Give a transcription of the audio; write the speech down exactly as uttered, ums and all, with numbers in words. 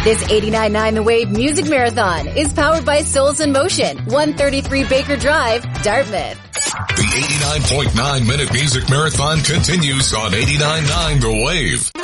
This eighty-nine point nine The Wave Music Marathon is powered by Souls in Motion, one thirty-three Baker Drive, Dartmouth. The eighty-nine point nine Minute Music Marathon continues on eighty-nine point nine The Wave.